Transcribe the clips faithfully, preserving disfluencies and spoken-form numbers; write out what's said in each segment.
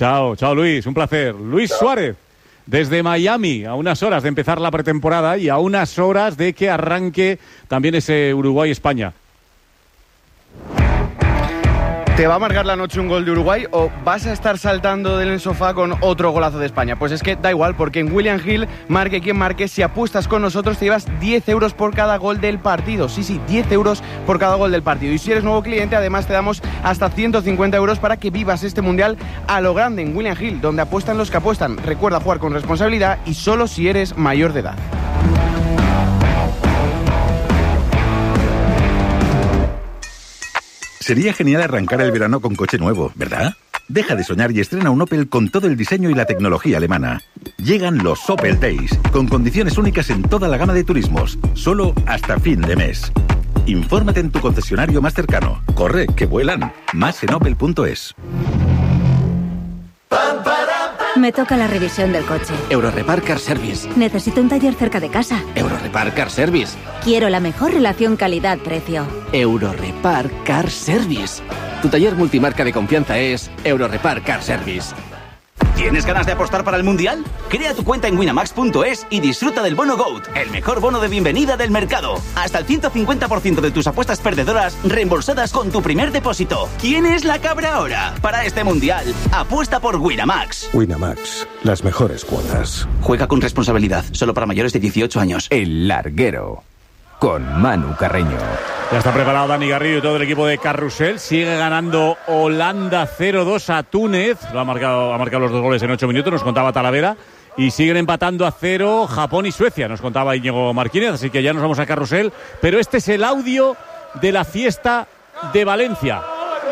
Chao, chao Luis, un placer. Luis chao. Suárez, desde Miami, a unas horas de empezar la pretemporada y a unas horas de que arranque también ese Uruguay-España. ¿Te va a amargar la noche un gol de Uruguay o vas a estar saltando del sofá con otro golazo de España? Pues es que da igual, porque en William Hill, marque quien marque, si apuestas con nosotros te llevas diez euros por cada gol del partido. Sí, sí, diez euros por cada gol del partido. Y si eres nuevo cliente, además te damos hasta ciento cincuenta euros para que vivas este Mundial a lo grande en William Hill, donde apuestan los que apuestan. Recuerda jugar con responsabilidad y solo si eres mayor de edad. Sería genial arrancar el verano con coche nuevo, ¿verdad? Deja de soñar y estrena un Opel con todo el diseño y la tecnología alemana. Llegan los Opel Days, con condiciones únicas en toda la gama de turismos, solo hasta fin de mes. Infórmate en tu concesionario más cercano. Corre, que vuelan. Más en opel punto es. Me toca la revisión del coche. Eurorepar Car Service. Necesito un taller cerca de casa. Eurorepar Car Service. Quiero la mejor relación calidad-precio. Eurorepar Car Service. Tu taller multimarca de confianza es Eurorepar Car Service. ¿Tienes ganas de apostar para el Mundial? Crea tu cuenta en winamax punto es y disfruta del bono GOAT, el mejor bono de bienvenida del mercado. Hasta el ciento cincuenta por ciento de tus apuestas perdedoras reembolsadas con tu primer depósito. ¿Quién es la cabra ahora? Para este Mundial, apuesta por Winamax. Winamax, las mejores cuotas. Juega con responsabilidad, solo para mayores de dieciocho años. El Larguero, con Manu Carreño. Ya está preparado Dani Garrido y todo el equipo de Carrusel. Sigue ganando Holanda cero dos a Túnez. Lo ha marcado, ha marcado los dos goles en ocho minutos, nos contaba Talavera. Y siguen empatando a cero Japón y Suecia, nos contaba Íñigo Martínez. Así que ya nos vamos a Carrusel. Pero este es el audio de la fiesta de Valencia.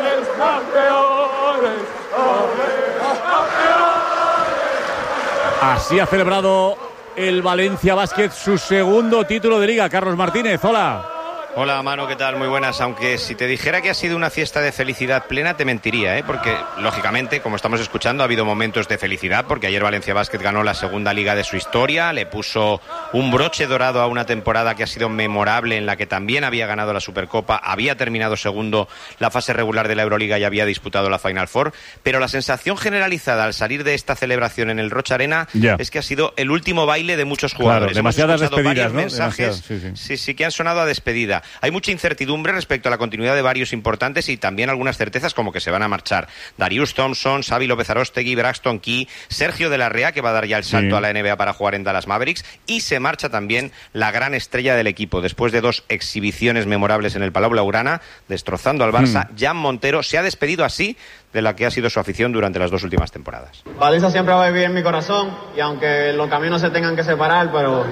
Así ha celebrado el Valencia Basket su segundo título de Liga. Carlos Martínez, hola. Hola Manu, ¿qué tal? Muy buenas. Aunque si te dijera que ha sido una fiesta de felicidad plena, te mentiría, ¿eh? Porque, lógicamente, como estamos escuchando, ha habido momentos de felicidad, porque ayer Valencia Basket ganó la segunda liga de su historia, le puso un broche dorado a una temporada que ha sido memorable, en la que también había ganado la Supercopa, había terminado segundo la fase regular de la Euroliga y había disputado la Final Four, pero la sensación generalizada al salir de esta celebración en el Rocha Arena yeah. es que ha sido el último baile de muchos jugadores. Claro, demasiadas despedidas, ¿no? Mensajes, sí, sí. sí, sí, que han sonado a despedida. Hay mucha incertidumbre respecto a la continuidad de varios importantes y también algunas certezas como que se van a marchar Darius Thompson, Xavi López Aróstegui, Braxton Key, Sergio de la Rea, que va a dar ya el salto sí. a la N B A para jugar en Dallas Mavericks, y se marcha también la gran estrella del equipo. Después de dos exhibiciones memorables en el Palau Blaugrana, destrozando al Barça, hmm. Jan Montero se ha despedido así de la que ha sido su afición durante las dos últimas temporadas. Valencia siempre va a vivir en mi corazón, y aunque los caminos se tengan que separar, pero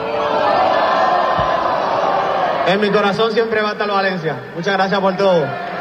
en mi corazón siempre va a estar Valencia. Muchas gracias por todo.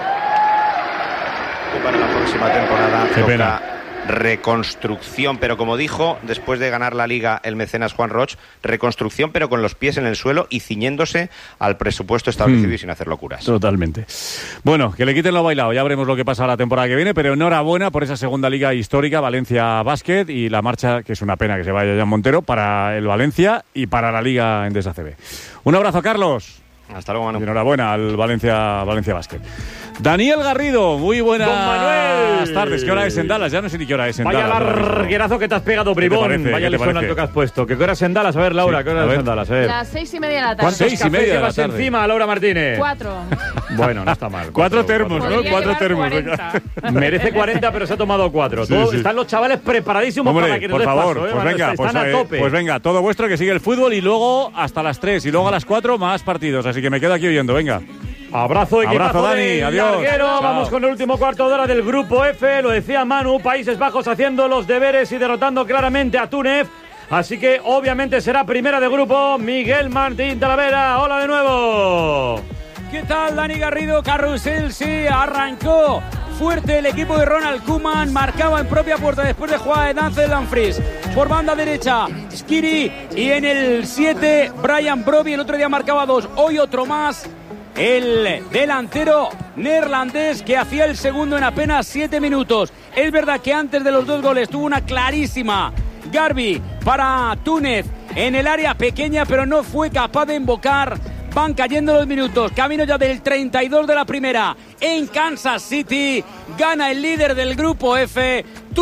Y para la próxima temporada Qué toca pena. reconstrucción, pero como dijo después de ganar la Liga el mecenas Juan Roch, reconstrucción pero con los pies en el suelo y ciñéndose al presupuesto establecido mm. y sin hacer locuras. Totalmente. Bueno, que le quiten lo bailado, ya veremos lo que pasa la temporada que viene, pero enhorabuena por esa segunda liga histórica, Valencia Basket, y la marcha, que es una pena que se vaya Jan Montero, para el Valencia y para la Liga Endesa A C B. Un abrazo, Carlos. Hasta luego, Manu. Y enhorabuena al Valencia, Valencia Basket. Daniel Garrido, muy buenas Don Manuel. tardes. ¿Qué hora es en Dallas? Ya no sé ni qué hora es en Vaya Dallas. Vaya larguerazo que te has pegado, bribón. Parece, Vaya lesón alto que has puesto. ¿Qué hora es en Dallas? A ver, Laura, sí, ¿qué hora es en Dallas? A ver. Las seis y media de la tarde. ¿Cuántos seis y media llevas encima, Laura Martínez? Cuatro. Bueno, no está mal. Cuatro, cuatro termos, cuatro, ¿no? Cuatro termos. cuarenta. Merece cuarenta, pero se ha tomado cuatro. Sí, Todo, sí. Están los chavales preparadísimos. Hombre, para que nos por favor, paso, ¿eh? pues venga, están pues, a eh, tope. Pues venga, todo vuestro, que sigue el fútbol, y luego hasta las tres y luego a las cuatro más partidos. Así que me quedo aquí oyendo, venga. Abrazo, Abrazo, Dani, adiós. Larguero. Vamos con el último cuarto de hora del grupo F. Lo decía Manu, Países Bajos haciendo los deberes y derrotando claramente a Túnez. Así que obviamente será primera de grupo. Miguel Martín Talavera, hola de nuevo. ¿Qué tal, Dani Garrido? Carrusel sí arrancó fuerte el equipo de Ronald Koeman, marcaba en propia puerta después de jugada de Denzel Dumfries. Por banda derecha, Skiri, y en el siete, Brian Broby. El otro día marcaba dos, hoy otro más. El delantero neerlandés que hacía el segundo en apenas siete minutos. Es verdad que antes de los dos goles tuvo una clarísima Garbi para Túnez en el área pequeña, pero no fue capaz de invocar. Van cayendo los minutos, camino ya del treinta y dos de la primera en Kansas City. Gana el líder del grupo F.